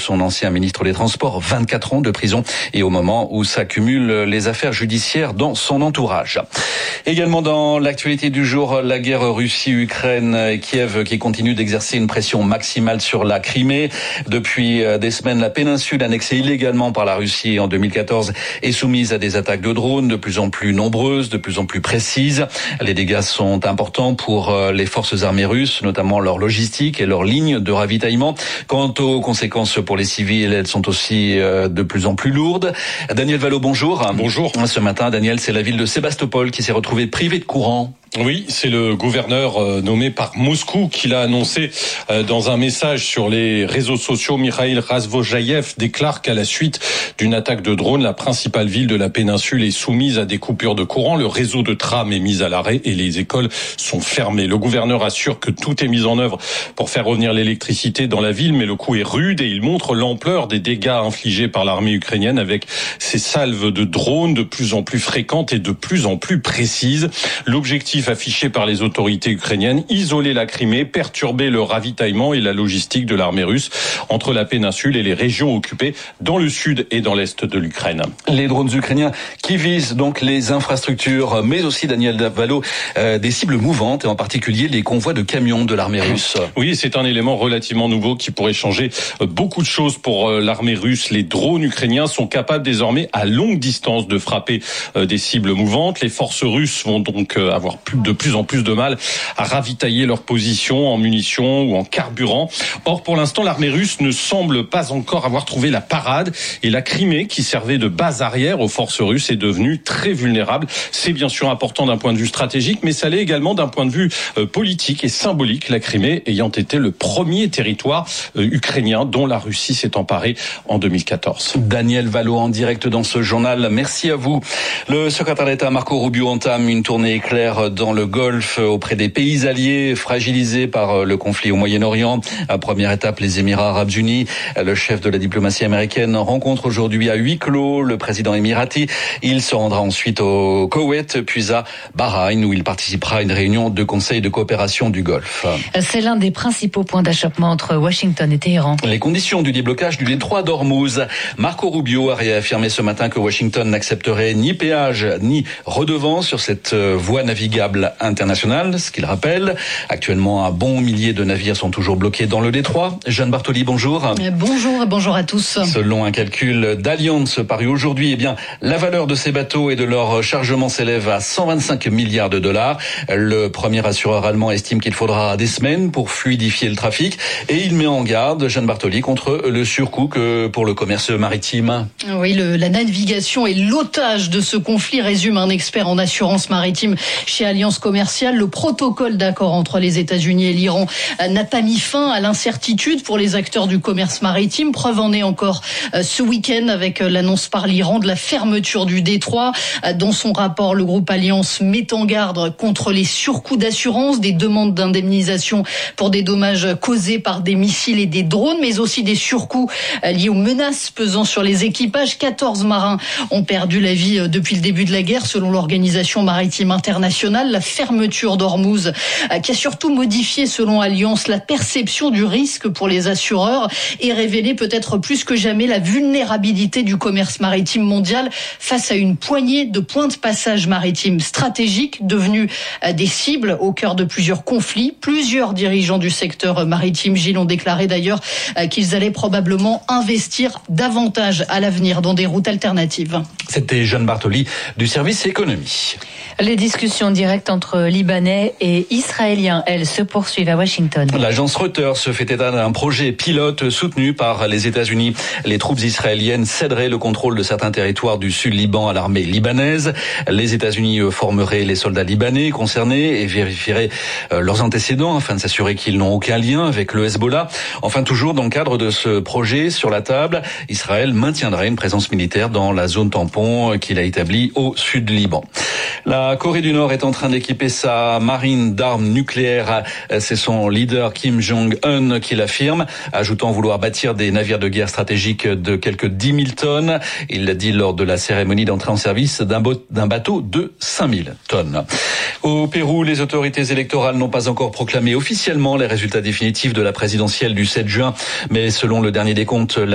son ancien ministre des Transports, 24 ans de prison, et au moment où s'accumulent les affaires judiciaires dans son entourage. Également dans l'actualité du jour, la guerre Russie-Ukraine et Kiev qui continue d'exercer une pression maximale sur la Crimée. Depuis des semaines, la péninsule annexée illégalement par la Russie en 2014 est soumise à des attaques de drones de plus en plus nombreuses, de plus en plus précises. Les dégâts sont importants pour les forces armées russes, notamment leur logistique et leurs lignes de ravitaillement. Quant aux conséquences pour les civils, elles sont aussi de plus en plus lourdes. Daniel Valo, bonjour. Bonjour. Ce matin, Daniel, c'est la ville de Sébastopol qui s'est retrouvée privée de courant. Oui, c'est le gouverneur nommé par Moscou qui l'a annoncé dans un message sur les réseaux sociaux. Mikhail Razvojaïev déclare qu'à la suite d'une attaque de drone, la principale ville de la péninsule est soumise à des coupures de courant. Le réseau de tram est mis à l'arrêt et les écoles sont fermées. Le gouverneur assure que tout est mis en œuvre pour faire revenir l'électricité dans la ville, mais le coup est rude et il montre l'ampleur des dégâts infligés par l'armée ukrainienne avec ces salves de drones de plus en plus fréquentes et de plus en plus précises. L'objectif affiché par les autorités ukrainiennes, isoler la Crimée, perturber le ravitaillement et la logistique de l'armée russe entre la péninsule et les régions occupées dans le sud et dans l'est de l'Ukraine. Les drones ukrainiens qui visent donc les infrastructures, mais aussi, Daniel Valo, des cibles mouvantes et en particulier les convois de camions de l'armée russe. Oui, c'est un élément relativement nouveau qui pourrait changer beaucoup de choses pour l'armée russe. Les drones ukrainiens sont capables désormais à longue distance de frapper des cibles mouvantes. Les forces russes vont donc avoir de plus en plus de mal à ravitailler leur position en munitions ou en carburant. Or, pour l'instant, l'armée russe ne semble pas encore avoir trouvé la parade et la Crimée, qui servait de base arrière aux forces russes, est devenue très vulnérable. C'est bien sûr important d'un point de vue stratégique, mais ça l'est également d'un point de vue politique et symbolique, la Crimée ayant été le premier territoire ukrainien dont la Russie s'est emparée en 2014. Daniel Valo en direct dans ce journal. Merci à vous. Le secrétaire d'État Marco Rubio entame une tournée éclair dans le Golfe auprès des pays alliés fragilisés par le conflit au Moyen-Orient. À première étape, les Émirats arabes unis. Le chef de la diplomatie américaine rencontre aujourd'hui à huis clos le président émirati. Il se rendra ensuite au Koweït, puis à Bahreïn, où il participera à une réunion de conseil de coopération du Golfe. C'est l'un des principaux points d'achoppement entre Washington et Téhéran. Les conditions du déblocage du détroit d'Ormuz. Marco Rubio a réaffirmé ce matin que Washington n'accepterait ni péage ni redevance sur cette voie navigable internationale, ce qu'il rappelle. Actuellement, un bon millier de navires sont toujours bloqués dans le détroit. Jeanne Bartoli, bonjour. Bonjour et bonjour à tous. Selon un calcul d'Allianz paru aujourd'hui, la valeur de ces bateaux et de leur chargement s'élève à 125 milliards de dollars. Le premier assureur allemand estime qu'il faudra des semaines pour fluidifier le trafic et il met en garde, Jeanne Bartoli, contre le surcoût pour le commerce maritime. Oui, la navigation est l'otage de ce conflit, résume un expert en assurance maritime chez Allianz Commercial. Le protocole d'accord entre les États-Unis et l'Iran n'a pas mis fin à l'incertitude pour les acteurs du commerce maritime. Preuve en est encore ce week-end avec l'annonce par l'Iran de la fermeture du détroit. Dans son rapport, le groupe Allianz met en garde contre les surcoûts d'assurance, des demandes d'indemnisation pour des dommages causés par des missiles et des drones, mais aussi des surcoûts liés aux menaces pesant sur les équipages. 14 marins ont perdu la vie depuis le début de la guerre, selon l'Organisation maritime internationale. La fermeture d'Ormuz qui a surtout modifié, selon Allianz, la perception du risque pour les assureurs et révélé peut-être plus que jamais la vulnérabilité du commerce maritime mondial face à une poignée de points de passage maritimes stratégiques devenus des cibles au cœur de plusieurs conflits. Plusieurs dirigeants du secteur maritime, Gilles, ont déclaré d'ailleurs qu'ils allaient probablement investir davantage à l'avenir dans des routes alternatives. C'était Jeanne Bartoli du service économie. Les discussions directes entre Libanais et Israéliens, elles, se poursuivent à Washington. L'agence Reuters se fait état d'un projet pilote soutenu par les États-Unis. Les troupes israéliennes céderaient le contrôle de certains territoires du sud-Liban à l'armée libanaise. Les États-Unis formeraient les soldats libanais concernés et vérifieraient leurs antécédents afin de s'assurer qu'ils n'ont aucun lien avec le Hezbollah. Enfin, toujours dans le cadre de ce projet sur la table, Israël maintiendrait une présence militaire dans la zone tampon qu'il a établie au sud-Liban. La Corée du Nord est en train d'équiper sa marine d'armes nucléaires. C'est son leader Kim Jong-un qui l'affirme, ajoutant vouloir bâtir des navires de guerre stratégiques de quelques 10 000 tonnes. Il l'a dit lors de la cérémonie d'entrée en service d'un bateau de 5 000 tonnes. Au Pérou, les autorités électorales n'ont pas encore proclamé officiellement les résultats définitifs de la présidentielle du 7 juin. Mais selon le dernier décompte,